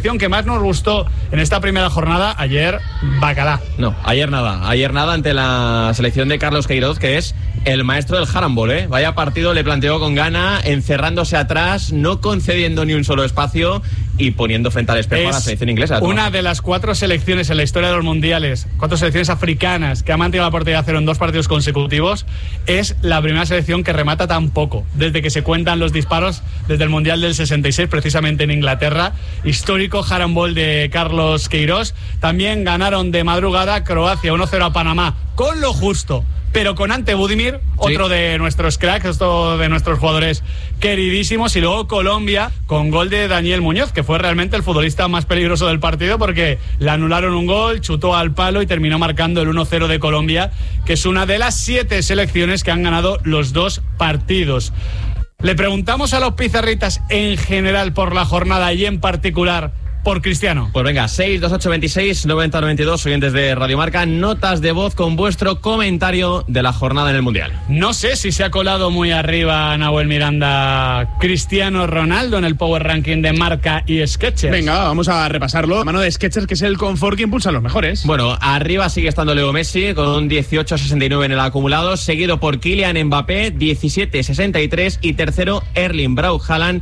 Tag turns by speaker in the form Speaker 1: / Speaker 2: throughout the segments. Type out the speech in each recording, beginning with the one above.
Speaker 1: selección que más nos gustó en esta primera jornada, ayer, bacalá.
Speaker 2: No, ayer nada ante la selección de Carlos Queiroz, que es el maestro del handball, ¿eh? Vaya partido le planteó con gana, encerrándose atrás, no concediendo ni un solo espacio y poniendo frente al espejo a la selección inglesa.
Speaker 1: Una de las 4 selecciones en la historia de los mundiales, 4 selecciones africanas que han mantenido la portería a cero en 2 partidos consecutivos. Es la primera selección que remata tan poco, desde que se cuentan los disparos, desde el Mundial del 66, precisamente en Inglaterra. Histórico handball de Carlos Queiroz. También ganaron de madrugada Croacia 1-0 a Panamá, con lo justo, pero con Ante Budimir, otro de nuestros cracks, otro de nuestros jugadores queridísimos. Y luego Colombia, con gol de Daniel Muñoz, que fue realmente el futbolista más peligroso del partido, porque le anularon un gol, chutó al palo y terminó marcando el 1-0 de Colombia, que es una de las 7 selecciones que han ganado los 2 partidos. Le preguntamos a los pizarritas en general por la jornada y en particular por Cristiano.
Speaker 2: Pues venga, 628269092, oyentes de Radio Marca, notas de voz con vuestro comentario de la jornada en el Mundial.
Speaker 1: No sé si se ha colado muy arriba Nahuel Miranda Cristiano Ronaldo en el Power Ranking de Marca y Skechers.
Speaker 3: Venga, vamos a repasarlo. La mano de Skechers, que es el confort que impulsa a los mejores.
Speaker 2: Bueno, arriba sigue estando Leo Messi con un 18,69 en el acumulado, seguido por Kylian Mbappé, 17,63, y tercero Erling Braut Haaland,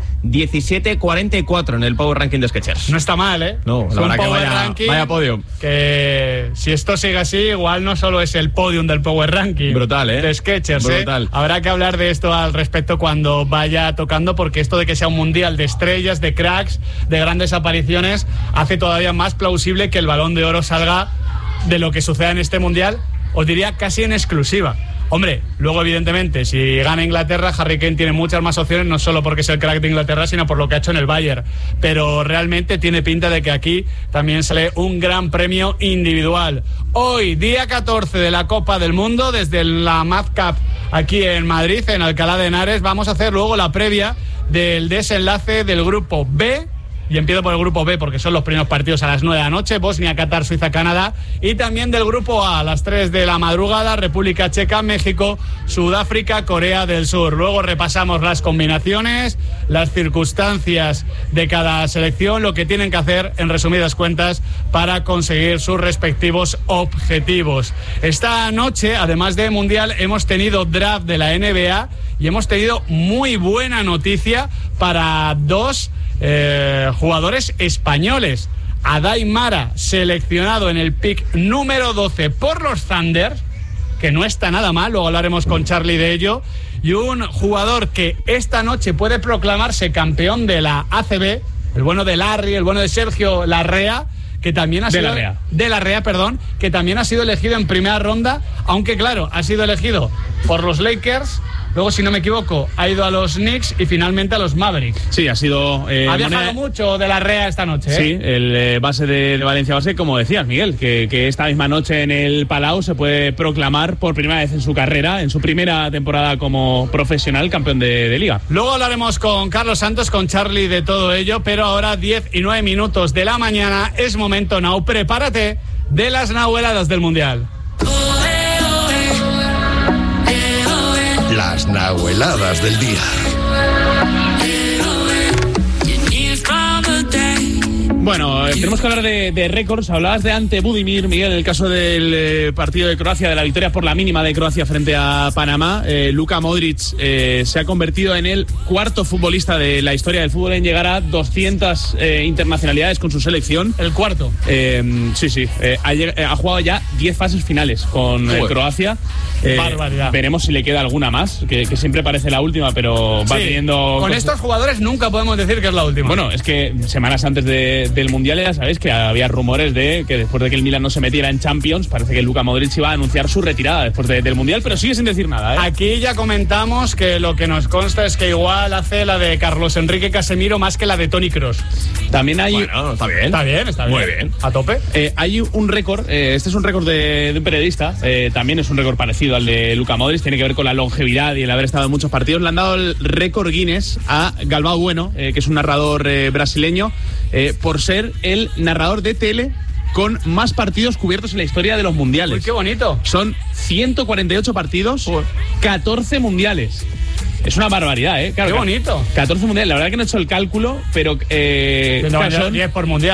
Speaker 2: 17,44 en el Power Ranking de Skechers.
Speaker 1: No está mal, ¿eh?
Speaker 2: No, la verdad que vaya podio.
Speaker 1: Que si esto sigue así, igual no solo es el podium del Power Ranking.
Speaker 2: Brutal, ¿eh?
Speaker 1: De Skechers,
Speaker 2: brutal.
Speaker 1: Habrá que hablar de esto al respecto cuando vaya tocando, porque esto de que sea un mundial de estrellas, de cracks, de grandes apariciones, hace todavía más plausible que el Balón de Oro salga de lo que suceda en este mundial, os diría casi en exclusiva. Hombre, luego evidentemente, si gana Inglaterra, Harry Kane tiene muchas más opciones, no solo porque es el crack de Inglaterra, sino por lo que ha hecho en el Bayern. Pero realmente tiene pinta de que aquí también sale un gran premio individual. Hoy, día 14 de la Copa del Mundo, desde la Madcap aquí en Madrid, en Alcalá de Henares, vamos a hacer luego la previa del desenlace del grupo B. Y empiezo por el grupo B porque son los primeros partidos a las 9 de la noche, Bosnia, Qatar, Suiza, Canadá. Y también del grupo A, a las 3 de la madrugada, República Checa, México, Sudáfrica, Corea del Sur. Luego repasamos las combinaciones, las circunstancias de cada selección, lo que tienen que hacer, en resumidas cuentas, para conseguir sus respectivos objetivos. Esta noche, además de Mundial, hemos tenido draft de la NBA y hemos tenido muy buena noticia para 2 jugadores españoles. Adai Mara, seleccionado en el pick número 12 por los Thunder, que no está nada mal, luego hablaremos con Charlie de ello, y un jugador que esta noche puede proclamarse campeón de la ACB, el bueno de Larry, el bueno de Sergio Larrea, que también ha sido que también ha sido elegido en primera ronda, aunque claro, ha sido elegido por los Lakers. Luego, si no me equivoco, ha ido a los Knicks y finalmente a los Mavericks.
Speaker 3: Sí, ha sido...
Speaker 1: ha viajado mucho de la REA esta noche, ¿eh?
Speaker 3: Sí, el base de Valencia Base, como decías, Miguel, que esta misma noche en el Palau se puede proclamar por primera vez en su carrera, en su primera temporada como profesional, campeón de Liga.
Speaker 1: Luego hablaremos con Carlos Santos, con Charlie de todo ello, pero ahora 10 y 9 minutos de la mañana, es momento, Nau, prepárate de las Nahueladas del Mundial.
Speaker 4: Las Nahueladas del día.
Speaker 3: Bueno, tenemos que hablar de récords. Hablabas de Ante Budimir, Miguel, en el caso del partido de Croacia, de la victoria por la mínima de Croacia frente a Panamá. Luka Modric se ha convertido en el 4º futbolista de la historia del fútbol en llegar a 200 internacionalidades con su selección.
Speaker 1: ¿El 4º?
Speaker 3: Sí. Ha jugado ya 10 fases finales con Croacia.
Speaker 1: Barbaridad.
Speaker 3: Veremos si le queda alguna más, que siempre parece la última, pero va teniendo...
Speaker 1: Con estos jugadores nunca podemos decir que es la última.
Speaker 3: Bueno, es que semanas antes del Mundial ya sabéis que había rumores de que después de que el Milan no se metiera en Champions, parece que Luka Modric iba a anunciar su retirada después del Mundial, pero sigue sin decir nada, ¿eh?
Speaker 1: Aquí ya comentamos que lo que nos consta es que igual hace la de Carlos Enrique Casemiro más que la de Toni Kroos.
Speaker 3: También hay...
Speaker 2: Bueno, está bien.
Speaker 1: Está bien.
Speaker 2: Muy bien.
Speaker 1: A tope.
Speaker 3: Hay un récord, este es un récord de un periodista, también es un récord parecido al de Luka Modric, tiene que ver con la longevidad y el haber estado en muchos partidos. Le han dado el récord Guinness a Galvão Bueno, que es un narrador brasileño, por ser el narrador de tele con más partidos cubiertos en la historia de los mundiales.
Speaker 1: Uy, qué bonito.
Speaker 3: Son 148 partidos, 14 mundiales. Es una barbaridad, ¿eh? Claro,
Speaker 1: qué bonito.
Speaker 3: 14 mundiales. La verdad que no he hecho el cálculo, pero...
Speaker 1: 10 por mundial.